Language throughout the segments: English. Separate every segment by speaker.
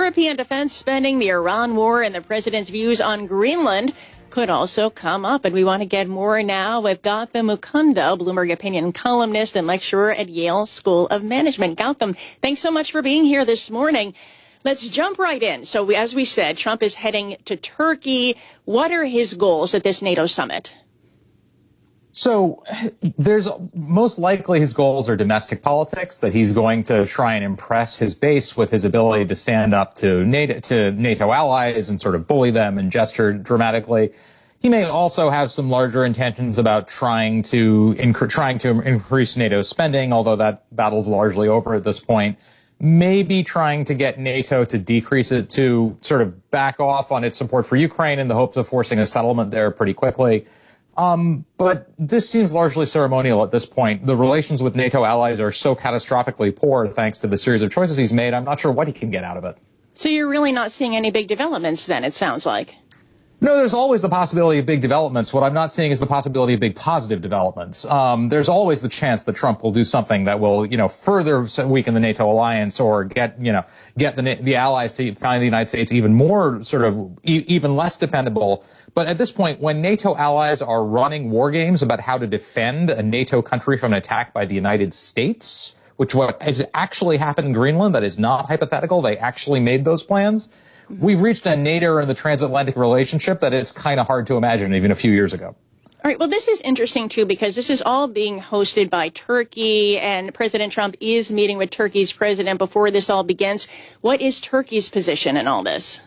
Speaker 1: European defense spending, the Iran war, and the president's views on Greenland could also come up. And we want to get more now with Gautam Mukunda, Bloomberg opinion columnist and lecturer at Yale School of Management. Gautam, thanks so much for being here this morning. Let's jump right in. So as we said, Trump is heading to Turkey. What are his goals at this NATO summit?
Speaker 2: So there's most likely his goals are domestic politics, that he's going to try and impress his base with his ability to stand up to NATO allies and sort of bully them and gesture dramatically. He may also have some larger intentions about trying to increase NATO spending, although that battle's largely over at this point. Maybe trying to get NATO to decrease it, to sort of back off on its support for Ukraine in the hopes of forcing a settlement there pretty quickly. But this seems largely ceremonial at this point. The relations with NATO allies are so catastrophically poor thanks to the series of choices he's made. I'm not sure what he can get out of it.
Speaker 1: So you're really not seeing any big developments then, it sounds like.
Speaker 2: No, there's always the possibility of big developments. What I'm not seeing is the possibility of big positive developments. There's always the chance that Trump will do something that will, further weaken the NATO alliance or get the allies to find the United States even more even less dependable. But at this point, when NATO allies are running war games about how to defend a NATO country from an attack by the United States, which what has actually happened in Greenland, that is not hypothetical, they actually made those plans. We've reached a nadir in the transatlantic relationship that it's kind of hard to imagine even a few years ago.
Speaker 1: All right. Well, this is interesting, too, because this is all being hosted by Turkey, and President Trump is meeting with Turkey's president before this all begins. What is Turkey's position in all this?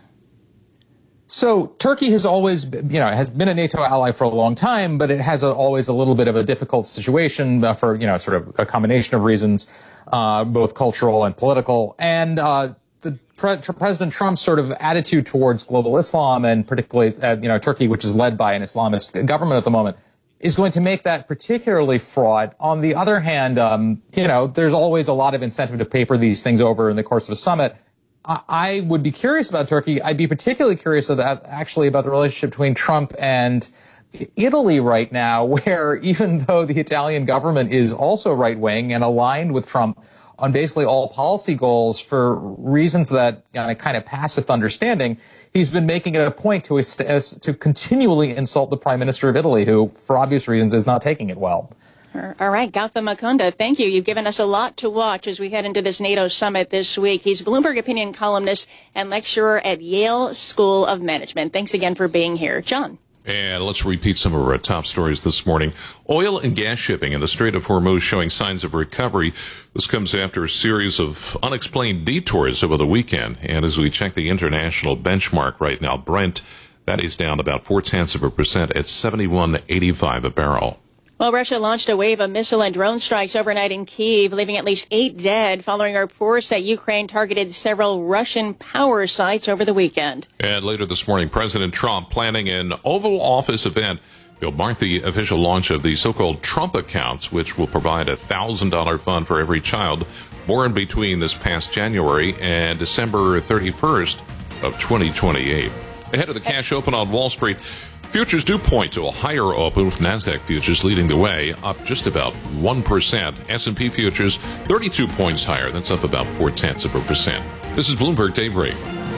Speaker 2: So Turkey has always, has been a NATO ally for a long time, but it has always a little bit of a difficult situation for, sort of a combination of reasons, both cultural and political. And President Trump's sort of attitude towards global Islam, and particularly, Turkey, which is led by an Islamist government at the moment, is going to make that particularly fraught. On the other hand, there's always a lot of incentive to paper these things over in the course of a summit. I would be curious about Turkey. I'd be particularly curious about the relationship between Trump and Italy right now, where even though the Italian government is also right-wing and aligned with Trump on basically all policy goals for reasons that kind of passive understanding, he's been making it a point to continually insult the Prime Minister of Italy, who, for obvious reasons, is not taking it well.
Speaker 1: All right, Gautam Mukunda, thank you. You've given us a lot to watch as we head into this NATO summit this week. He's Bloomberg opinion columnist and lecturer at Yale School of Management. Thanks again for being here. John.
Speaker 3: And let's repeat some of our top stories this morning. Oil and gas shipping in the Strait of Hormuz showing signs of recovery. This comes after a series of unexplained detours over the weekend. And as we check the international benchmark right now, Brent, that is down about 0.4% at $71.85 a barrel.
Speaker 1: Well, Russia launched a wave of missile and drone strikes overnight in Kyiv, leaving at least 8 dead, following reports that Ukraine targeted several Russian power sites over the weekend.
Speaker 3: And later this morning, President Trump planning an Oval Office event. He'll mark the official launch of the so-called Trump accounts, which will provide a $1,000 fund for every child born between this past January and December 31st of 2028. Ahead of the cash open on Wall Street, futures do point to a higher open, with NASDAQ futures leading the way, up just about 1%. S&P futures 32 points higher. That's up about 0.4%. This is Bloomberg Daybreak.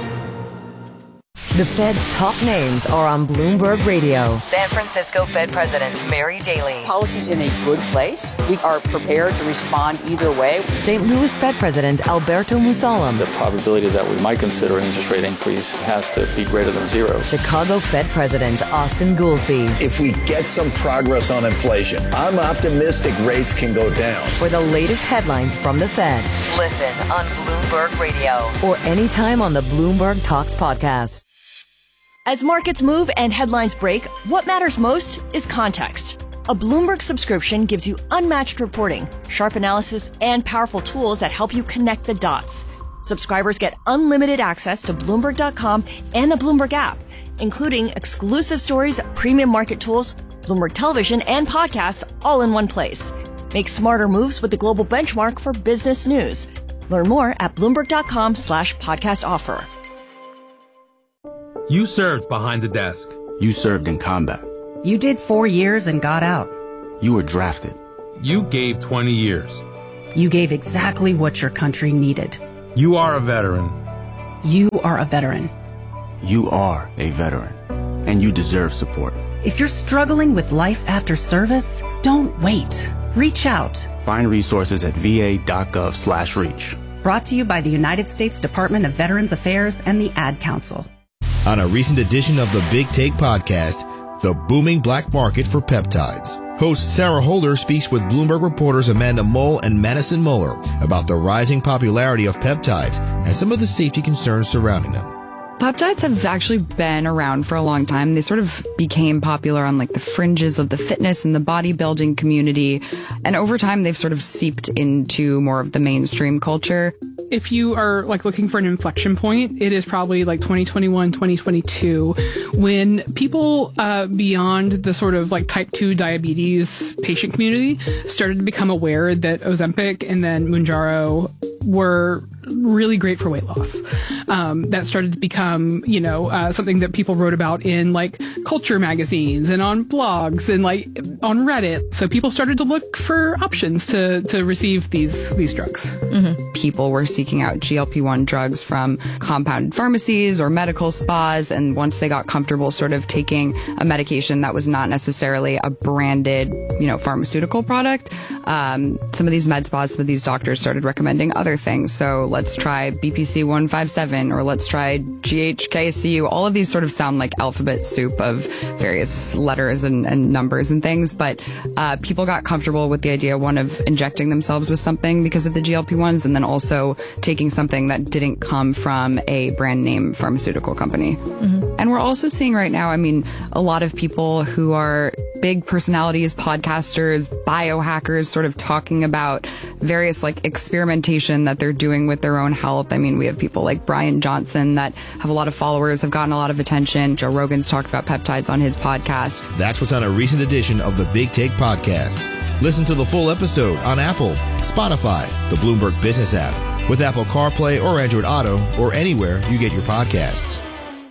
Speaker 4: The Fed's top names are on Bloomberg Radio. San Francisco Fed President Mary Daly.
Speaker 5: Policy's in a good place. We are prepared to respond either way.
Speaker 4: St. Louis Fed President Alberto Musalem.
Speaker 6: The probability that we might consider an interest rate increase has to be greater than zero.
Speaker 4: Chicago Fed President Austin Goolsbee.
Speaker 7: If we get some progress on inflation, I'm optimistic rates can go down.
Speaker 4: For the latest headlines from the Fed, listen on Bloomberg Radio or anytime on the Bloomberg Talks podcast.
Speaker 8: As markets move and headlines break, what matters most is context. A Bloomberg subscription gives you unmatched reporting, sharp analysis, and powerful tools that help you connect the dots. Subscribers get unlimited access to Bloomberg.com and the Bloomberg app, including exclusive stories, premium market tools, Bloomberg television, and podcasts all in one place. Make smarter moves with the global benchmark for business news. Learn more at Bloomberg.com/podcast offer.
Speaker 9: You served behind the desk.
Speaker 10: You served in combat.
Speaker 11: You did 4 years and got out.
Speaker 10: You were drafted.
Speaker 9: You gave 20 years.
Speaker 11: You gave exactly what your country needed.
Speaker 9: You are a veteran.
Speaker 11: You are a veteran.
Speaker 10: You are a veteran, and you deserve support.
Speaker 11: If you're struggling with life after service, don't wait. Reach out.
Speaker 10: Find resources at va.gov/reach.
Speaker 11: Brought to you by the United States Department of Veterans Affairs and the Ad Council.
Speaker 12: On a recent edition of the Big Take podcast, the booming black market for peptides. Host Sarah Holder speaks with Bloomberg reporters Amanda Mull and Madison Muller about the rising popularity of peptides and some of the safety concerns surrounding them.
Speaker 13: Peptides have actually been around for a long time. They sort of became popular on like the fringes of the fitness and the bodybuilding community. And over time, they've sort of seeped into more of the mainstream culture.
Speaker 14: If you are like looking for an inflection point, it is probably like 2021, 2022, when people beyond the sort of like type 2 diabetes patient community started to become aware that Ozempic and then Mounjaro were really great for weight loss. That started to become, something that people wrote about in like culture magazines and on blogs and like on Reddit. So people started to look for options to receive these drugs.
Speaker 13: Mm-hmm. People were seeking out GLP-1 drugs from compounded pharmacies or medical spas. And once they got comfortable sort of taking a medication that was not necessarily a branded, pharmaceutical product, some of these med spas, some of these doctors started recommending other things. So let's try BPC 157 or let's try GHKCU. All of these sort of sound like alphabet soup of various letters and numbers and things. But people got comfortable with the idea, one, of injecting themselves with something because of the GLP-1s, and then also taking something that didn't come from a brand name pharmaceutical company. Mm-hmm. And we're also seeing right now, a lot of people who are big personalities, podcasters, biohackers, sort of talking about various like experimentation that they're doing with their own health. We have people like Brian Johnson that have a lot of followers, have gotten a lot of attention. Joe Rogan's talked about peptides on his podcast.
Speaker 12: That's what's on a recent edition of the Big Take podcast. Listen to the full episode on Apple, Spotify, the Bloomberg Business app, with Apple CarPlay or Android Auto, or anywhere you get your podcasts.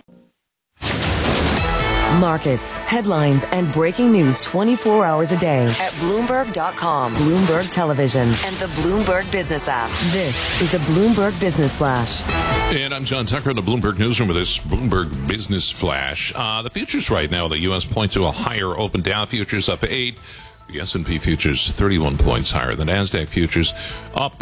Speaker 4: Markets, headlines, and breaking news 24 hours a day at Bloomberg.com, Bloomberg Television, and the Bloomberg Business app. This is a Bloomberg Business Flash.
Speaker 3: And I'm John Tucker in the Bloomberg Newsroom with this Bloomberg Business Flash. The futures right now in the U.S. point to a higher open. Dow futures up 8. The S&P futures 31 points higher. The NASDAQ futures up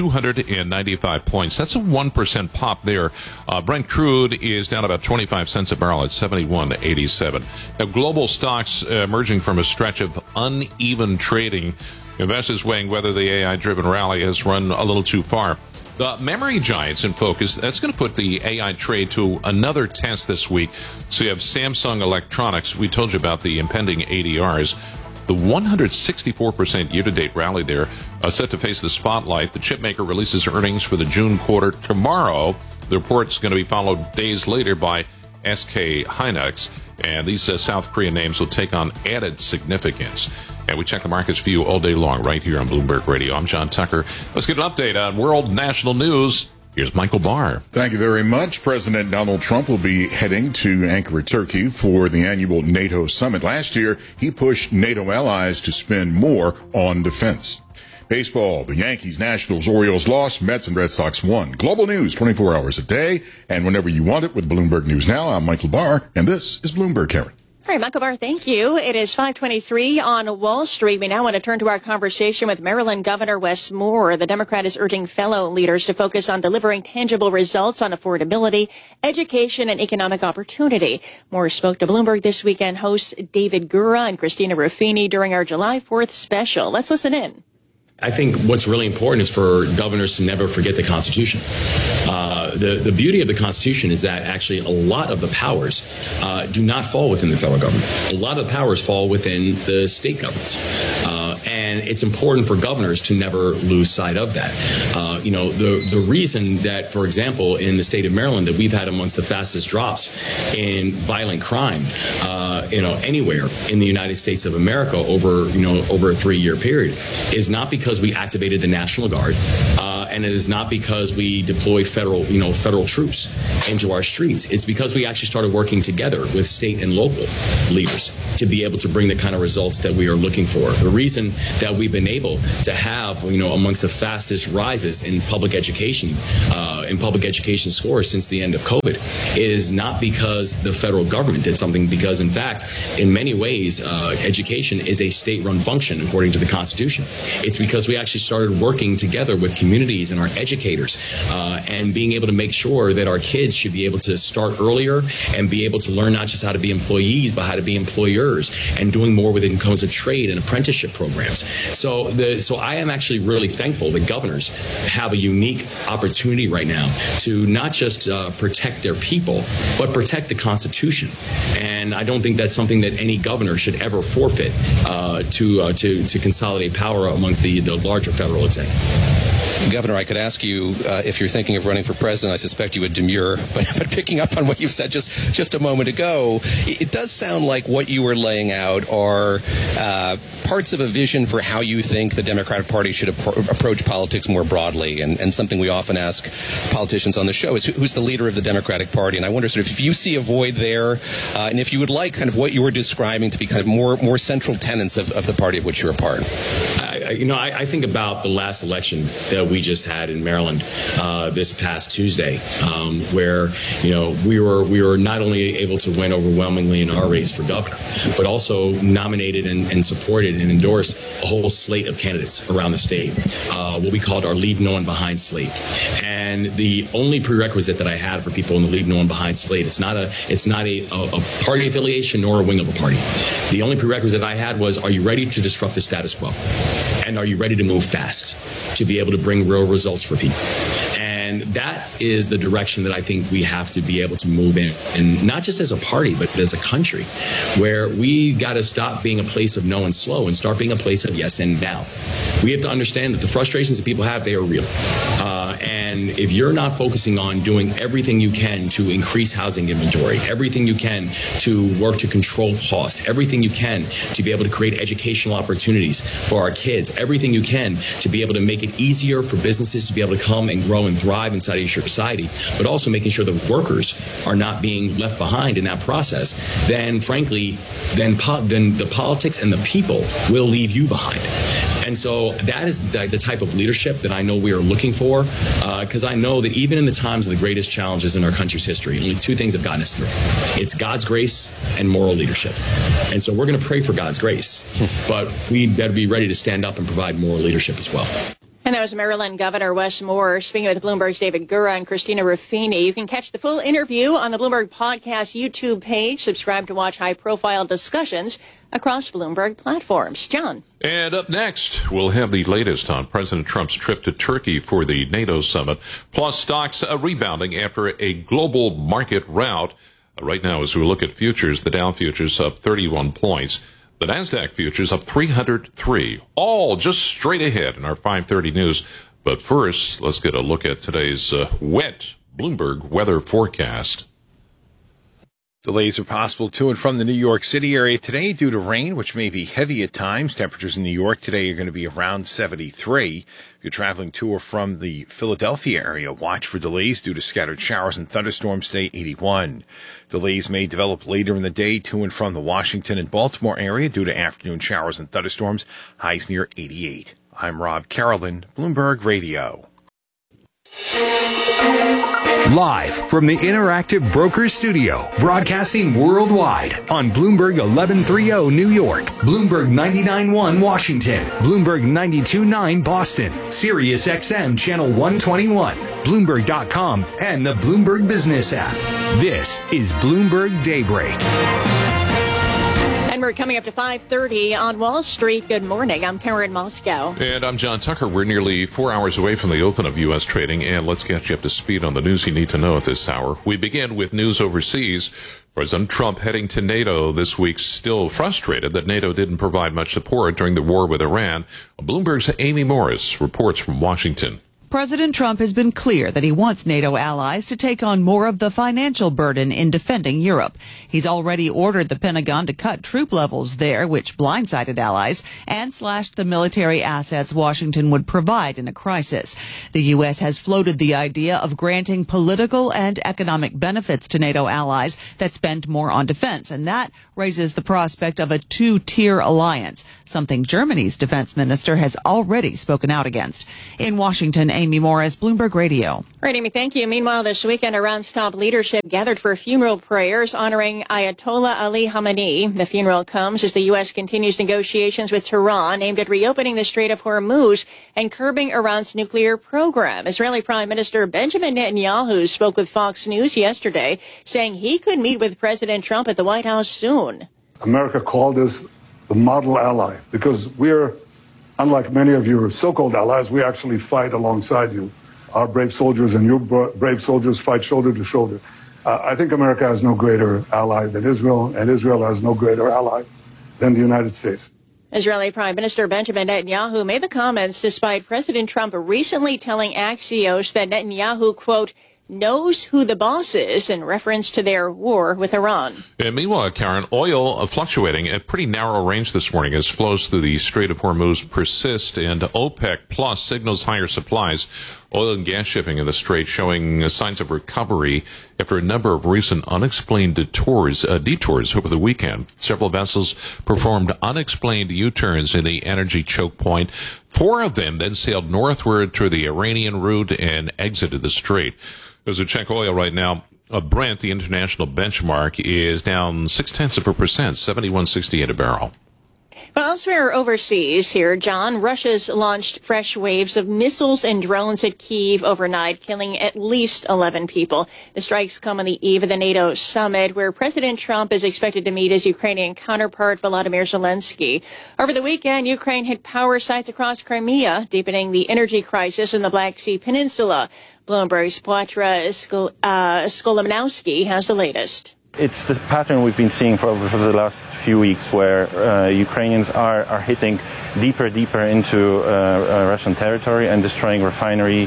Speaker 3: 295 points. That's a 1% pop there. Brent crude is down about 25 cents a barrel at 71.87. Now, global stocks emerging from a stretch of uneven trading. Investors weighing whether the AI-driven rally has run a little too far. The memory giants in focus, that's going to put the AI trade to another test this week. So you have Samsung Electronics. We told you about the impending ADRs. The 164% year-to-date rally there set to face the spotlight. The chipmaker releases earnings for the June quarter tomorrow. The report's going to be followed days later by SK Hynix. And these South Korean names will take on added significance. And we check the markets for you all day long right here on Bloomberg Radio. I'm John Tucker. Let's get an update on world national news. Here's Michael Barr.
Speaker 15: Thank you very much. President Donald Trump will be heading to Ankara, Turkey for the annual NATO summit. Last year, he pushed NATO allies to spend more on defense. Baseball, the Yankees, Nationals, Orioles lost, Mets and Red Sox won. Global news 24 hours a day and whenever you want it with Bloomberg News Now. I'm Michael Barr, and this is Bloomberg, Karen.
Speaker 1: All right, Michael Barr, thank you. It is 5:23 on Wall Street. We now want to turn to our conversation with Maryland Governor Wes Moore. The Democrat is urging fellow leaders to focus on delivering tangible results on affordability, education, and economic opportunity. Moore spoke to Bloomberg This Weekend hosts David Gura and Christina Ruffini during our July 4th special. Let's listen in.
Speaker 16: I think what's really important is for governors to never forget the Constitution. The beauty of the Constitution is that actually a lot of the powers do not fall within the federal government. A lot of the powers fall within the state governments. And it's important for governors to never lose sight of that. The reason that, for example, in the state of Maryland, that we've had amongst the fastest drops in violent crime, anywhere in the United States of America over a 3-year period is not because we activated the National Guard. and it is not because we deployed federal troops into our streets. It's because we actually started working together with state and local leaders to be able to bring the kind of results that we are looking for. The reason that we've been able to have, amongst the fastest rises in public education scores since the end of COVID is not because the federal government did something, because in fact, in many ways, education is a state-run function according to the Constitution. It's because we actually started working together with communities and our educators and being able to make sure that our kids should be able to start earlier and be able to learn not just how to be employees, but how to be employers, and doing more within terms of trade and apprenticeship programs. So I am actually really thankful that governors have a unique opportunity right now to not just protect their people, but protect the Constitution. And I don't think that's something that any governor should ever forfeit to consolidate power amongst the larger federal executive.
Speaker 17: Governor, I could ask you if you're thinking of running for president. I suspect you would demur, but picking up on what you said just a moment ago, it does sound like what you were laying out are parts of a vision for how you think the Democratic Party should approach politics more broadly. And something we often ask politicians on the show is who's the leader of the Democratic Party? And I wonder sort of if you see a void there, and if you would like kind of what you were describing to be kind of more central tenets of the party of which you're a part.
Speaker 16: I think about the last election that we just had in Maryland this past Tuesday, where we were not only able to win overwhelmingly in our race for governor, but also nominated and supported and endorsed a whole slate of candidates around the state, what we called our Leave No One Behind slate. And the only prerequisite that I had for people in the Leave No One Behind slate, it's not a party affiliation nor a wing of a party. The only prerequisite I had was, are you ready to disrupt the status quo? And are you ready to move fast to be able to bring real results for people? And that is the direction that I think we have to be able to move in. And not just as a party, but as a country, where we got to stop being a place of no and slow and start being a place of yes and now. We have to understand that the frustrations that people have, they are real. And if you're not focusing on doing everything you can to increase housing inventory, everything you can to work to control cost, everything you can to be able to create educational opportunities for our kids, everything you can to be able to make it easier for businesses to be able to come and grow and thrive inside of your society, but also making sure that workers are not being left behind in that process, then frankly, then the politics and the people will leave you behind. And so that is the type of leadership that I know we are looking for, because I know that even in the times of the greatest challenges in our country's history, only two things have gotten us through. It's God's grace and moral leadership. And so we're going to pray for God's grace, but we better be ready to stand up and provide moral leadership as well.
Speaker 1: And that was Maryland Governor Wes Moore speaking with Bloomberg's David Gura and Christina Ruffini. You can catch the full interview on the Bloomberg Podcast YouTube page. Subscribe to watch high-profile discussions across Bloomberg platforms. John.
Speaker 3: And up next, we'll have the latest on President Trump's trip to Turkey for the NATO summit, plus stocks rebounding after a global market rout. Right now, as we look at futures, the Dow futures up 31 points. The NASDAQ futures up 303, all just straight ahead in our 5:30 news. But first, let's get a look at today's wet Bloomberg weather forecast.
Speaker 18: Delays are possible to and from the New York City area today due to rain, which may be heavy at times. Temperatures in New York today are going to be around 73. If you're traveling to or from the Philadelphia area, watch for delays due to scattered showers and thunderstorms today, 81. Delays may develop later in the day to and from the Washington and Baltimore area due to afternoon showers and thunderstorms, highs near 88. I'm Rob Carolyn, Bloomberg Radio.
Speaker 19: Live from the Interactive Brokers Studio, broadcasting worldwide on Bloomberg 1130 New York, Bloomberg 99.1 Washington, Bloomberg 92.9 Boston, Sirius XM Channel 121, Bloomberg.com, and the Bloomberg Business app. This is Bloomberg Daybreak.
Speaker 1: And we're coming up to 5:30 on Wall Street. Good morning. I'm Karen Moscow.
Speaker 3: And I'm John Tucker. We're nearly 4 hours away from the open of U.S. trading, and let's get you up to speed on the news you need to know at this hour. We begin with news overseas. President Trump heading to NATO this week, still frustrated that NATO didn't provide much support during the war with Iran. Bloomberg's Amy Morris reports from Washington.
Speaker 20: President Trump has been clear that he wants NATO allies to take on more of the financial burden in defending Europe. He's already ordered the Pentagon to cut troop levels there, which blindsided allies, and slashed the military assets Washington would provide in a crisis. The U.S. has floated the idea of granting political and economic benefits to NATO allies that spend more on defense, and that raises the prospect of a two-tier alliance, something Germany's defense minister has already spoken out against. In Washington, Amy Morris, Bloomberg Radio.
Speaker 1: All right, Amy, thank you. Meanwhile, this weekend, Iran's top leadership gathered for funeral prayers honoring Ayatollah Ali Khamenei. The funeral comes as the U.S. continues negotiations with Tehran aimed at reopening the Strait of Hormuz and curbing Iran's nuclear program. Israeli Prime Minister Benjamin Netanyahu spoke with Fox News yesterday, saying he could meet with President Trump at the White House soon.
Speaker 21: America called us the model ally because we're, unlike many of your so-called allies, we actually fight alongside you. Our brave soldiers and your brave soldiers fight shoulder to shoulder. I think America has no greater ally than Israel, and Israel has no greater ally than the United States.
Speaker 1: Israeli Prime Minister Benjamin Netanyahu made the comments despite President Trump recently telling Axios that Netanyahu, quote, knows who the boss is in reference to their war with Iran.
Speaker 3: And meanwhile, Karen, oil fluctuating at pretty narrow range this morning as flows through the Strait of Hormuz persist, and OPEC Plus signals higher supplies. Oil and gas shipping in the Strait showing signs of recovery after a number of recent unexplained detours over the weekend. Several vessels performed unexplained U-turns in the energy choke point. 4 of them then sailed northward through the Iranian route and exited the Strait. As we check oil right now, Brent, the international benchmark, is down 0.6%, 71.68 a barrel.
Speaker 1: Well, elsewhere overseas here, John, Russia's launched fresh waves of missiles and drones at Kyiv overnight, killing at least 11 people. The strikes come on the eve of the NATO summit, where President Trump is expected to meet his Ukrainian counterpart, Volodymyr Zelensky. Over the weekend, Ukraine hit power sites across Crimea, deepening the energy crisis in the Black Sea Peninsula. Bloomberg's Piotra Skolimowski has the latest.
Speaker 22: It's the pattern we've been seeing for the last few weeks, where Ukrainians are hitting deeper into Russian territory and destroying refineries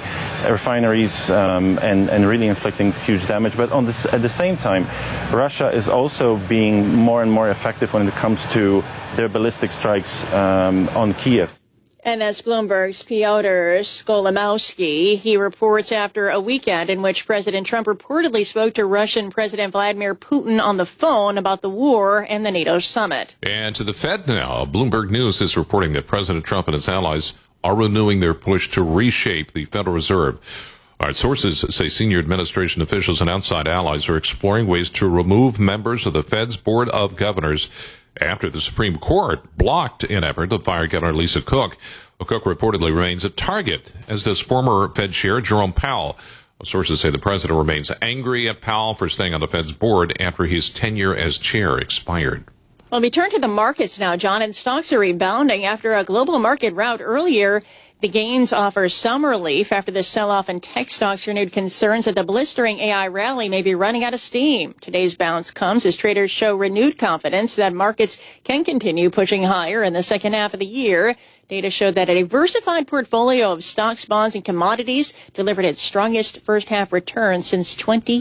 Speaker 22: and really inflicting huge damage. But at the same time, Russia is also being more and more effective when it comes to their ballistic strikes on Kiev.
Speaker 1: And that's Bloomberg's Piotr Skolimowski. He reports after a weekend in which President Trump reportedly spoke to Russian President Vladimir Putin on the phone about the war and the NATO summit.
Speaker 3: And to the Fed now, Bloomberg News is reporting that President Trump and his allies are renewing their push to reshape the Federal Reserve. Our sources say senior administration officials and outside allies are exploring ways to remove members of the Fed's Board of Governors after the Supreme Court blocked an effort to fire Governor Lisa Cook. Cook reportedly remains a target, as does former Fed Chair Jerome Powell. Sources say the president remains angry at Powell for staying on the Fed's board after his tenure as chair expired.
Speaker 1: Well, we turn to the markets now, John, and stocks are rebounding after a global market rout earlier. The gains offer some relief after the sell-off in tech stocks renewed concerns that the blistering AI rally may be running out of steam. Today's bounce comes as traders show renewed confidence that markets can continue pushing higher in the second half of the year. Data showed that a diversified portfolio of stocks, bonds, and commodities delivered its strongest first-half return since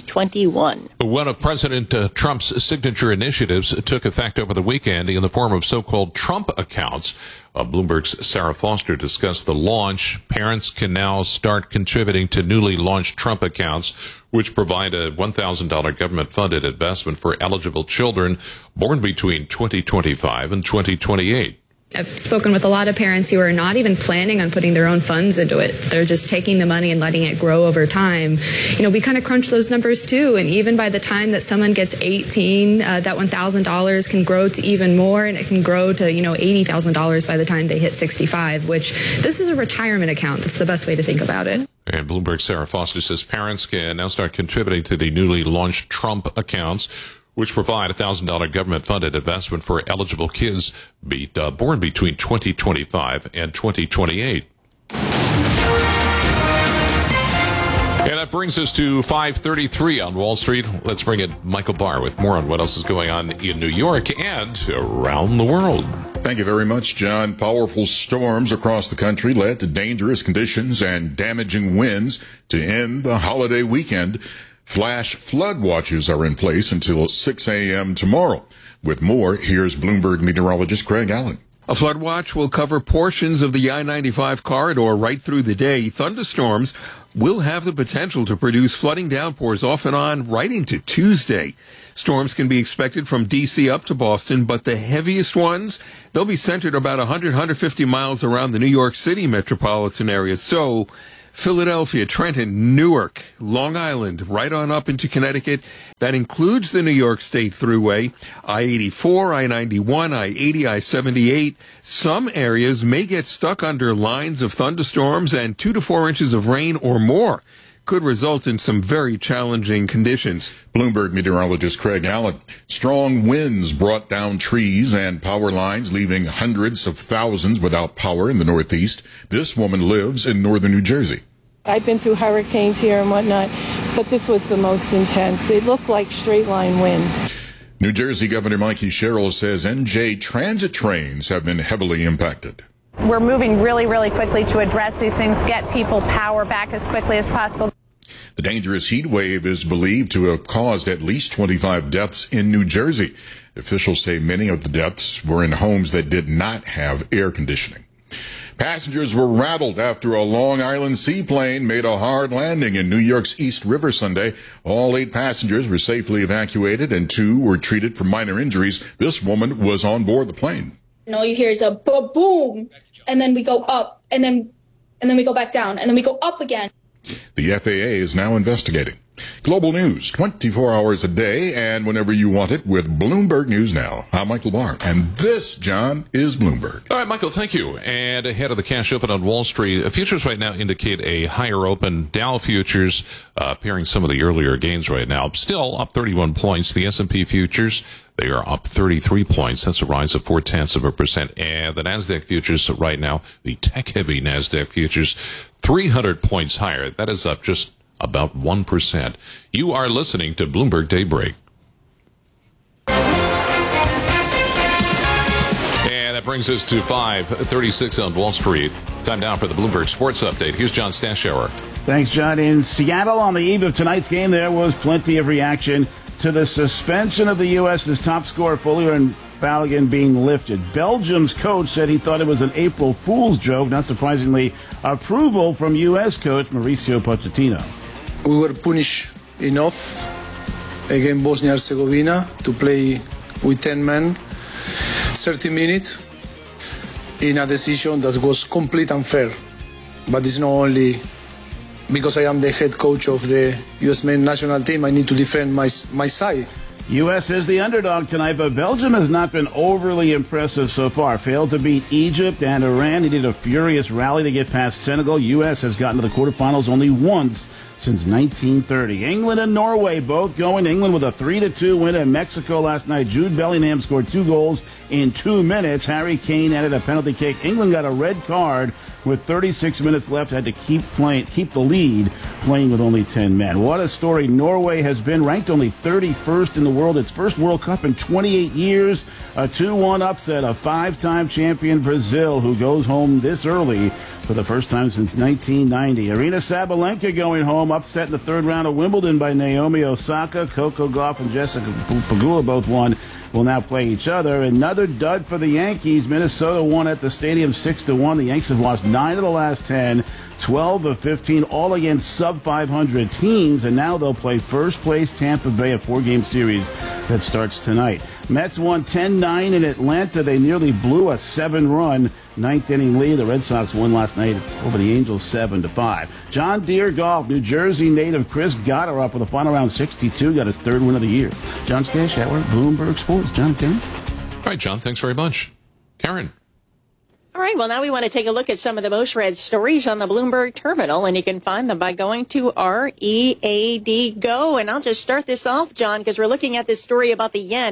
Speaker 1: 2021.
Speaker 3: One of President Trump's signature initiatives took effect over the weekend in the form of so-called Trump accounts. Bloomberg's Sarah Foster discussed the launch. Parents can now start contributing to newly launched Trump accounts, which provide a $1,000 government-funded investment for eligible children born between 2025 and 2028.
Speaker 23: I've spoken with a lot of parents who are not even planning on putting their own funds into it. They're just taking the money and letting it grow over time. We kind of crunch those numbers too. And even by the time that someone gets 18, that $1,000 can grow to even more, and it can grow to, $80,000 by the time they hit 65, which this is a retirement account. That's the best way to think about it.
Speaker 3: And Bloomberg's Sarah Foster says parents can now start contributing to the newly launched Trump accounts, which provide a $1,000 government-funded investment for eligible kids born between 2025 and 2028. And that brings us to 5:33 on Wall Street. Let's bring in Michael Barr with more on what else is going on in New York and around the world.
Speaker 15: Thank you very much, John. Powerful storms across the country led to dangerous conditions and damaging winds to end the holiday weekend. Flash flood watches are in place until 6 a.m. tomorrow. With more, here's Bloomberg meteorologist Craig Allen.
Speaker 2: A flood watch will cover portions of the I-95 corridor right through the day. Thunderstorms will have the potential to produce flooding downpours off and on right into Tuesday. Storms can be expected from D.C. up to Boston, but the heaviest ones, they'll be centered about 150 miles around the New York City metropolitan area. So Philadelphia, Trenton, Newark, Long Island, right on up into Connecticut. That includes the New York State Thruway, I-84, I-91, I-80, I-78. Some areas may get stuck under lines of thunderstorms, and 2 to 4 inches of rain or more could result in some very challenging conditions.
Speaker 15: Bloomberg meteorologist Craig Allen. Strong winds brought down trees and power lines, leaving hundreds of thousands without power in the Northeast. This woman lives in northern New Jersey.
Speaker 5: I've been through hurricanes here and whatnot, but this was the most intense. It looked like straight line wind.
Speaker 15: New Jersey Governor Mikey Sherrill says NJ transit trains have been heavily impacted.
Speaker 6: We're moving really, really quickly to address these things, get people power back as quickly as possible.
Speaker 15: The dangerous heat wave is believed to have caused at least 25 deaths in New Jersey. Officials say many of the deaths were in homes that did not have air conditioning. Passengers were rattled after a Long Island seaplane made a hard landing in New York's East River Sunday. All 8 passengers were safely evacuated and 2 were treated for minor injuries. This woman was on board the plane.
Speaker 24: And all you hear is a boom, and then we go up, and then we go back down, and then we go up again.
Speaker 15: The FAA is now investigating. Global news, 24 hours a day and whenever you want it with Bloomberg News Now. I'm Michael Barr, and this, John, is Bloomberg.
Speaker 3: All right, Michael, thank you. And ahead of the cash open on Wall Street, futures right now indicate a higher open. Dow futures pairing some of the earlier gains right now. Still up 31 points. The S&P futures, they are up 33 points. That's a rise of 0.4%. And the NASDAQ futures right now, the tech-heavy NASDAQ futures, 300 points higher. That is up just about 1%. You are listening to Bloomberg Daybreak. And that brings us to 5:36 on Wall Street. Time now for the Bloomberg Sports Update. Here's John Stashower.
Speaker 25: Thanks, John. In Seattle on the eve of tonight's game, there was plenty of reaction to the suspension of the U.S.'s top scorer, Folarin Balogun, being lifted. Belgium's coach said he thought it was an April Fool's joke. Not surprisingly, approval from U.S. coach Mauricio Pochettino.
Speaker 26: We were punished enough against Bosnia-Herzegovina to play with 10 men, 30 minutes, in a decision that was completely unfair. But it's not only because I am the head coach of the U.S. men's national team, I need to defend my side.
Speaker 25: U.S. is the underdog tonight, but Belgium has not been overly impressive so far. Failed to beat Egypt and Iran. Needed a furious rally to get past Senegal. U.S. has gotten to the quarterfinals only once since 1930. England and Norway both going. England with a 3-2 win at Mexico last night. Jude Bellingham scored 2 goals in 2 minutes. Harry Kane added a penalty kick. England got a red card with 36 minutes left, had to keep the lead, playing with only 10 men. What a story Norway has been, ranked only 31st in the world. Its first World Cup in 28 years. A 2-1 upset of 5-time champion Brazil, who goes home this early for the first time since 1990. Arina Sabalenka going home, upset in the 3rd round of Wimbledon by Naomi Osaka. Coco Gauff and Jessica Pegula both won. Will now play each other. Another dud for the Yankees. Minnesota won at the stadium 6-1. The Yankees have lost 9 of the last 10, 12 of 15, all against sub-500 teams, and now they'll play first place Tampa Bay, a 4-game series that starts tonight. Mets won 10-9 in Atlanta. They nearly blew a 7-run 9th inning lead. The Red Sox won last night over the Angels 7-5. John Deere Golf, New Jersey native Chris Goddard up with a final round 62, got his 3rd win of the year. John Stashower, Bloomberg Sports. John, Karen.
Speaker 3: All right, John, thanks very much. Karen.
Speaker 1: All right, well, now we want to take a look at some of the most read stories on the Bloomberg terminal, and you can find them by going to READ Go. And I'll just start this off, John, because we're looking at this story about the yen.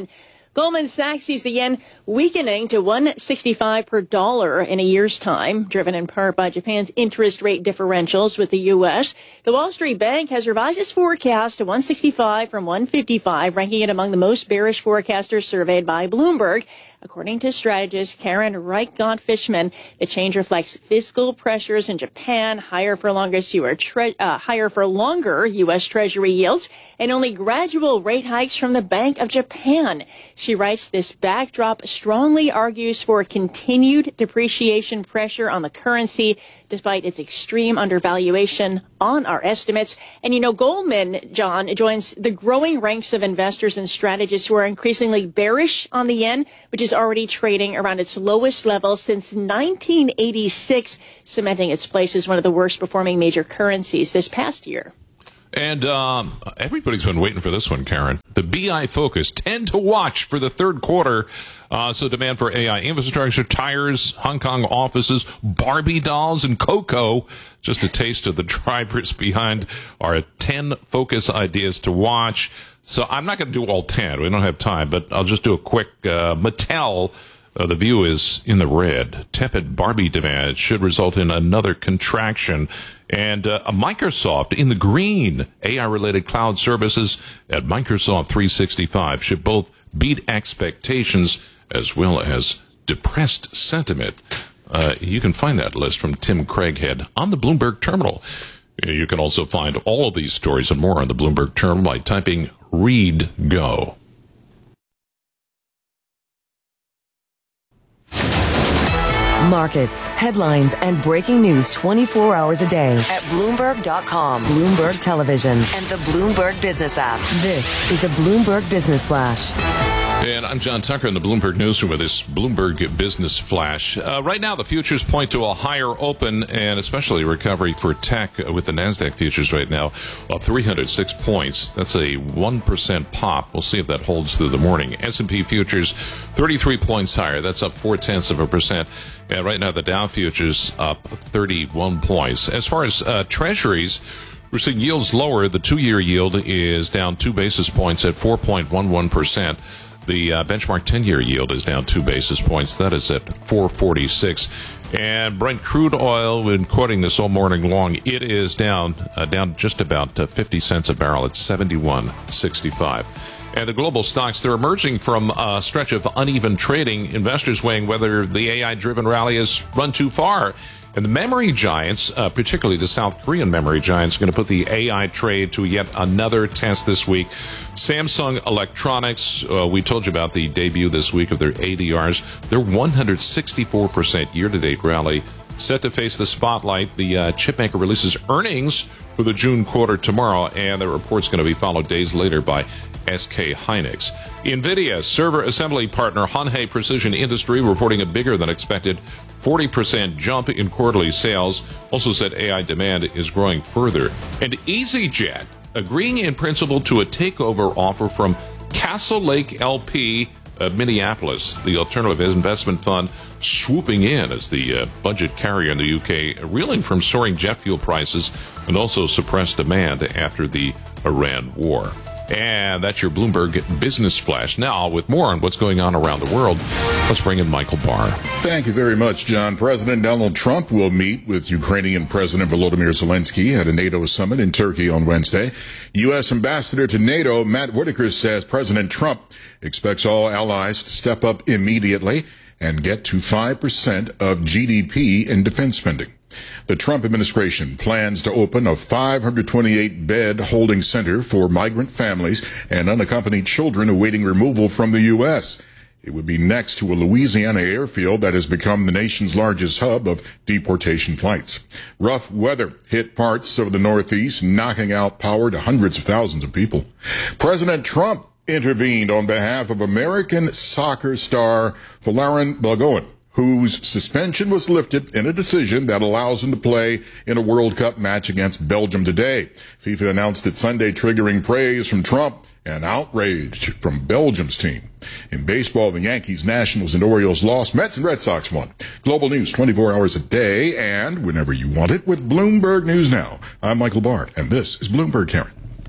Speaker 1: Goldman Sachs sees the yen weakening to 165 per dollar in a year's time, driven in part by Japan's interest rate differentials with the U.S. The Wall Street Bank has revised its forecast to 165 from 155, ranking it among the most bearish forecasters surveyed by Bloomberg. According to strategist Karen Reichgott-Fishman, the change reflects fiscal pressures in Japan, higher for longer U.S. Treasury yields, and only gradual rate hikes from the Bank of Japan. She writes, this backdrop strongly argues for continued depreciation pressure on the currency, despite its extreme undervaluation on our estimates. And, Goldman, John, joins the growing ranks of investors and strategists who are increasingly bearish on the yen, which is already trading around its lowest level since 1986, cementing its place as one of the worst performing major currencies this past year.
Speaker 3: And everybody's been waiting for this one, Karen. The BI Focus 10 to watch for the third quarter. So demand for AI infrastructure, tires, Hong Kong offices, Barbie dolls, and cocoa. Just a taste of the drivers behind our 10 focus ideas to watch. So I'm not going to do all 10. We don't have time, but I'll just do a quick Mattel. The view is in the red. Tepid Barbie demand should result in another contraction. And a Microsoft in the green. AI-related cloud services at Microsoft 365 should both beat expectations as well as depressed sentiment. You can find that list from Tim Craighead on the Bloomberg Terminal. You can also find all of these stories and more on the Bloomberg Terminal by typing Read Go.
Speaker 4: Markets, headlines, and breaking news 24 hours a day at Bloomberg.com, Bloomberg Television, and the Bloomberg Business app. This is the Bloomberg Business Flash.
Speaker 3: And I'm John Tucker in the Bloomberg Newsroom with this Bloomberg Business Flash. Right now, the futures point to a higher open and especially recovery for tech with the NASDAQ futures right now up 306 points. That's a 1% pop. We'll see if that holds through the morning. S&P futures 33 points higher. That's up 0.4%. And right now, the Dow futures up 31 points. As far as treasuries, we're seeing yields lower. The 2-year yield is down 2 basis points at 4.11%. The benchmark 10-year yield is down 2 basis points. That is at 4.46. And Brent crude oil, been quoting this all morning long, it is down just about 50 cents a barrel at 71.65. And the global stocks, they're emerging from a stretch of uneven trading, investors weighing whether the AI-driven rally has run too far. And the memory giants, particularly the South Korean memory giants, are going to put the AI trade to yet another test this week. Samsung Electronics, we told you about the debut this week of their ADRs. Their 164% year-to-date rally set to face the spotlight. The chipmaker releases earnings for the June quarter tomorrow, and the report's going to be followed days later by SK Hynix. NVIDIA server assembly partner Hon-Hai Precision Industry reporting a bigger than expected 40% jump in quarterly sales. Also said AI demand is growing further. And EasyJet agreeing in principle to a takeover offer from Castle Lake LP of Minneapolis, the alternative investment fund swooping in as the budget carrier in the UK, reeling from soaring jet fuel prices and also suppressed demand after the Iran war. And that's your Bloomberg Business Flash. Now, with more on what's going on around the world, let's bring in Michael Barr.
Speaker 15: Thank you very much, John. President Donald Trump will meet with Ukrainian President Volodymyr Zelensky at a NATO summit in Turkey on Wednesday. U.S. Ambassador to NATO Matt Whitaker says President Trump expects all allies to step up immediately and get to 5% of GDP in defense spending. The Trump administration plans to open a 528-bed holding center for migrant families and unaccompanied children awaiting removal from the U.S. It would be next to a Louisiana airfield that has become the nation's largest hub of deportation flights. Rough weather hit parts of the Northeast, knocking out power to hundreds of thousands of people. President Trump intervened on behalf of American soccer star Folarin Balogun, whose suspension was lifted in a decision that allows him to play in a World Cup match against Belgium today. FIFA announced it Sunday, triggering praise from Trump and outrage from Belgium's team. In baseball, the Yankees, Nationals, and Orioles lost. Mets and Red Sox won. Global news 24 hours a day and whenever you want it with Bloomberg News Now. I'm Michael Barr, and this is Bloomberg Karen.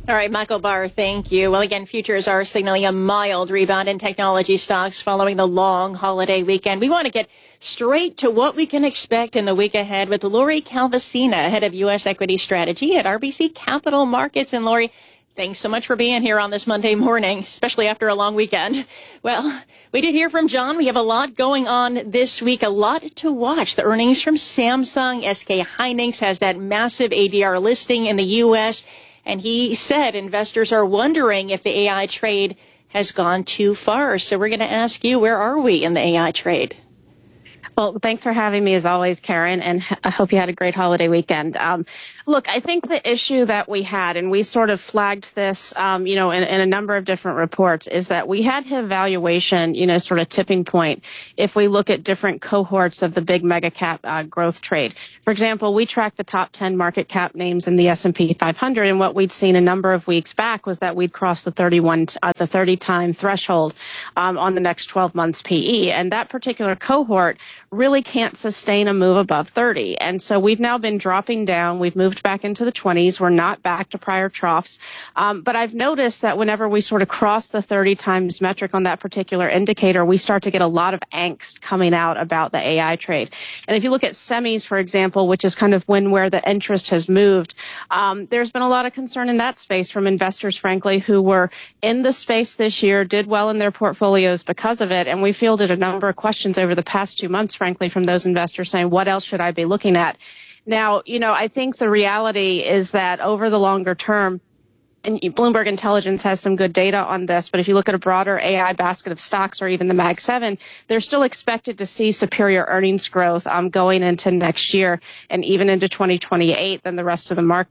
Speaker 1: All right, Michael Barr, thank you. Well, again, futures are signaling a mild rebound in technology stocks following the long holiday weekend. We want to get straight to what we can expect in the week ahead with Lori Calvasina, head of U.S. equity strategy at RBC Capital Markets. And Lori, thanks so much for being here on this Monday morning, especially after a long weekend. Well, we did hear from John. We have a lot going on this week, a lot to watch. The earnings from Samsung, SK Hynix has that massive ADR listing in the U.S., and he said investors are wondering if the AI trade has gone too far. So we're going to ask you, where are we in the AI trade?
Speaker 7: Well, thanks for having me as always, Karen, and I hope you had a great holiday weekend. Look, I think the issue that we had, and we sort of flagged this, in a number of different reports, is that we had a valuation, sort of tipping point if we look at different cohorts of the big mega cap growth trade. For example, we track the top 10 market cap names in the S&P 500, and what we'd seen a number of weeks back was that we'd crossed the 30-time threshold on the next 12 months PE, and that particular cohort really can't sustain a move above 30. And so we've now been dropping down. We've moved back into the 20s. We're not back to prior troughs. But I've noticed that whenever we sort of cross the 30 times metric on that particular indicator, we start to get a lot of angst coming out about the AI trade. And if you look at semis, for example, which is kind of where the interest has moved, there's been a lot of concern in that space from investors, frankly, who were in the space this year, did well in their portfolios because of it. And we fielded a number of questions over the past 2 months, frankly, from those investors saying, what else should I be looking at? Now, I think the reality is that over the longer term, and Bloomberg Intelligence has some good data on this, but if you look at a broader AI basket of stocks or even the Mag 7, they're still expected to see superior earnings growth going into next year and even into 2028 than the rest of the market.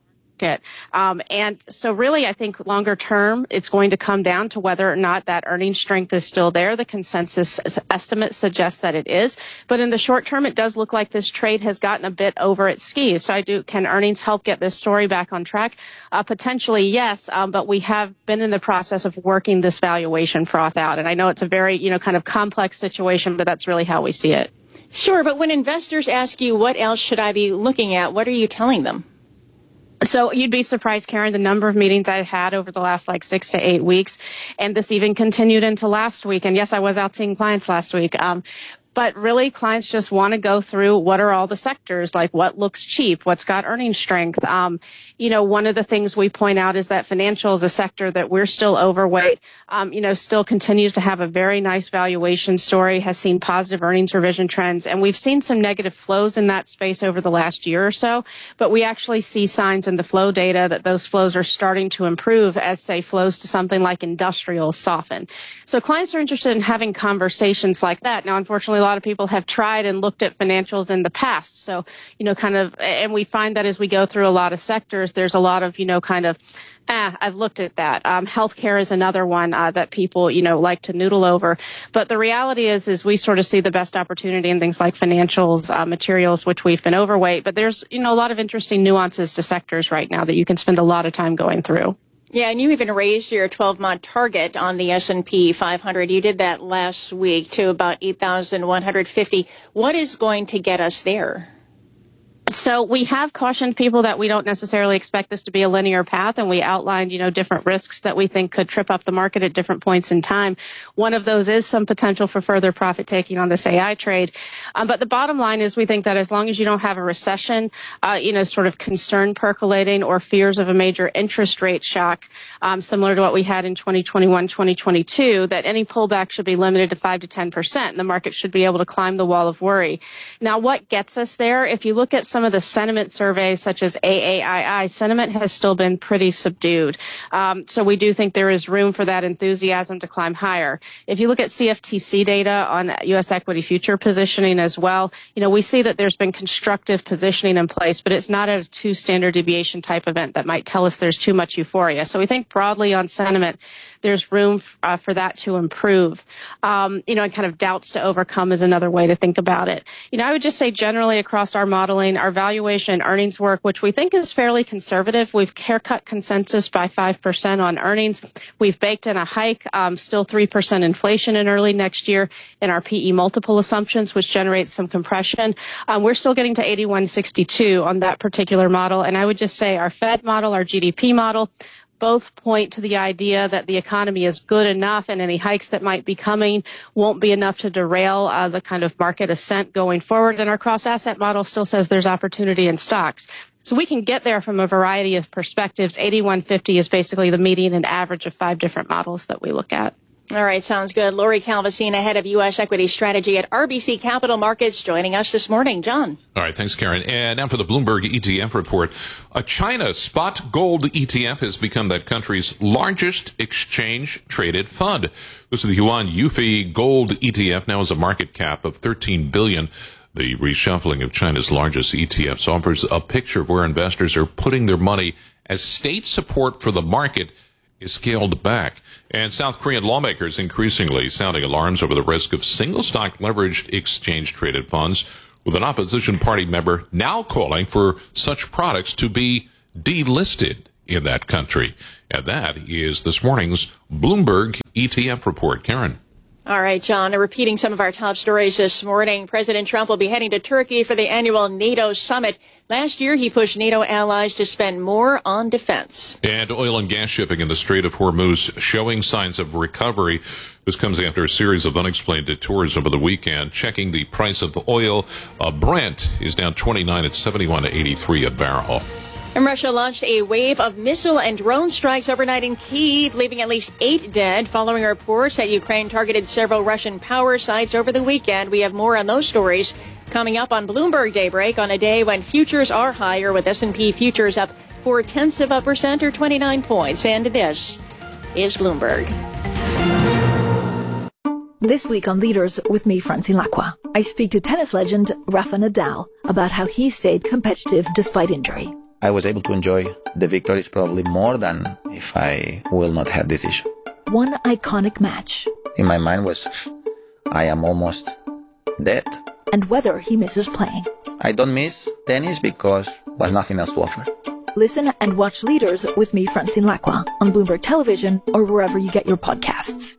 Speaker 7: And so really, I think longer term, it's going to come down to whether or not that earnings strength is still there. The consensus estimate suggests that it is. But in the short term, it does look like this trade has gotten a bit over its skis. So can earnings help get this story back on track? Potentially, yes. But we have been in the process of working this valuation froth out. And I know it's a very, kind of complex situation, but that's really how we see it.
Speaker 1: Sure. But when investors ask you, what else should I be looking at? What are you telling them?
Speaker 7: So you'd be surprised, Karen, the number of meetings I've had over the last 6 to 8 weeks. And this even continued into last week. And yes, I was out seeing clients last week. But really, clients just want to go through what are all the sectors, like what looks cheap, what's got earnings strength. One of the things we point out is that financial is a sector that we're still overweight, still continues to have a very nice valuation story, has seen positive earnings revision trends. And we've seen some negative flows in that space over the last year or so. But we actually see signs in the flow data that those flows are starting to improve as, say, flows to something like industrial soften. So clients are interested in having conversations like that. Now, unfortunately, a lot of people have tried and looked at financials in the past. So, and we find that as we go through a lot of sectors, there's a lot of, I've looked at that. Healthcare is another one that people, like to noodle over. But the reality is we sort of see the best opportunity in things like financials, materials, which we've been overweight. But there's, a lot of interesting nuances to sectors right now that you can spend a lot of time going through.
Speaker 1: Yeah, and you even raised your 12-month target on the S&P 500. You did that last week to about 8,150. What is going to get us there?
Speaker 7: So we have cautioned people that we don't necessarily expect this to be a linear path, and we outlined, different risks that we think could trip up the market at different points in time. One of those is some potential for further profit taking on this AI trade. But the bottom line is we think that as long as you don't have a recession, sort of concern percolating or fears of a major interest rate shock, similar to what we had in 2021, 2022, that any pullback should be limited to 5 to 10%, and the market should be able to climb the wall of worry. Now, what gets us there? If you look at some of the sentiment surveys, such as AAII, sentiment has still been pretty subdued. So we do think there is room for that enthusiasm to climb higher. If you look at CFTC data on U.S. equity future positioning as well, we see that there's been constructive positioning in place, but it's not a 2 standard deviation type event that might tell us there's too much euphoria. So we think broadly on sentiment, there's room for that to improve. And kind of doubts to overcome is another way to think about it. I would just say generally across our modeling, our valuation earnings work, which we think is fairly conservative. We've haircut consensus by 5% on earnings. We've baked in a hike, still 3% inflation in early next year in our PE multiple assumptions, which generates some compression. We're still getting to 81.62 on that particular model. And I would just say our Fed model, our GDP model, both point to the idea that the economy is good enough and any hikes that might be coming won't be enough to derail the kind of market ascent going forward. And our cross-asset model still says there's opportunity in stocks. So we can get there from a variety of perspectives. 8150 is basically the median and average of 5 different models that we look at.
Speaker 1: All right, sounds good. Lori Calvasina, head of U.S. equity strategy at RBC Capital Markets, joining us this morning. John.
Speaker 3: All right, thanks, Karen. And now for the Bloomberg ETF report. A China spot gold ETF has become that country's largest exchange-traded fund. This is the Yuan Yufi Gold ETF, now has a market cap of $13 billion. The reshuffling of China's largest ETFs offers a picture of where investors are putting their money as state support for the market is scaled back. And South Korean lawmakers increasingly sounding alarms over the risk of single-stock leveraged exchange-traded funds, with an opposition party member now calling for such products to be delisted in that country. And that is this morning's Bloomberg ETF report. Karen.
Speaker 1: All right, John, repeating some of our top stories this morning. President Trump will be heading to Turkey for the annual NATO summit. Last year, he pushed NATO allies to spend more on defense.
Speaker 3: And oil and gas shipping in the Strait of Hormuz showing signs of recovery. This comes after a series of unexplained detours over the weekend. Checking the price of oil, Brent is down 29 at 71.83 a barrel.
Speaker 1: And Russia launched a wave of missile and drone strikes overnight in Kyiv, leaving at least 8 dead, following reports that Ukraine targeted several Russian power sites over the weekend. We have more on those stories coming up on Bloomberg Daybreak on a day when futures are higher, with S&P futures up 0.4% or 29 points. And this is Bloomberg.
Speaker 8: This week on Leaders with me, Francine Lacqua, I speak to tennis legend Rafa Nadal about how he stayed competitive despite injury.
Speaker 9: I was able to enjoy the victories probably more than if I will not have this issue.
Speaker 8: One iconic match.
Speaker 9: In my mind was, I am almost dead.
Speaker 8: And whether he misses playing.
Speaker 9: I don't miss tennis because was nothing else to offer.
Speaker 8: Listen and watch Leaders with me, Francine Lacqua, on Bloomberg Television or wherever you get your podcasts.